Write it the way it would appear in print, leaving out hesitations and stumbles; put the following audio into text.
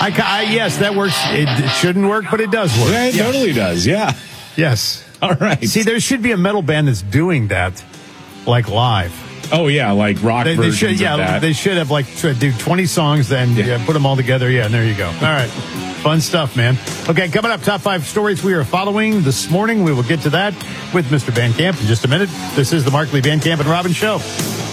Yes, that works. It shouldn't work, but it does work. Yeah, it totally does. Yeah. Yes. All right. See, there should be a metal band that's doing that, like live. Oh, yeah, like rock versions should, of that. They should have, like, do 20 songs, then put them all together. Yeah, and there you go. All right. Fun stuff, man. Okay, coming up, top 5 stories we are following this morning. We will get to that with Mr. Van Camp in just a minute. This is the Markley, Van Camp, and Robbins Show.